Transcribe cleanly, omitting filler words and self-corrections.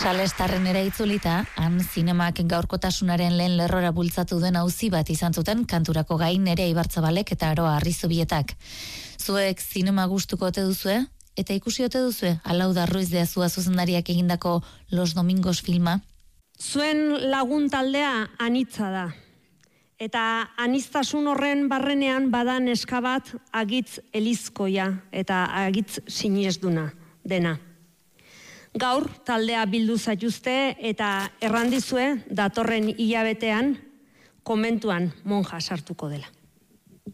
Salestarren ere itzulita, han zinemak gaurkotasunaren lehen lerrora bultzatu den auzi bat izan zuten kanturako gain Nerea Ibartzabalek eta Aroa Arrizubietak. Zuek zinema gustuko ote duzue? Eta ikusi ote duzue? Alauda Ruiz de Azua zuzendariak egindako Los Domingos filma? Zuen lagun taldea anitza da. Eta aniztasun horren barrenean badan neska bat agitz elizkoia eta agitz sinesduna dena. Gaur taldea bildu zaituzte eta errandizue datorren hilabetean komentuan monja sartuko dela.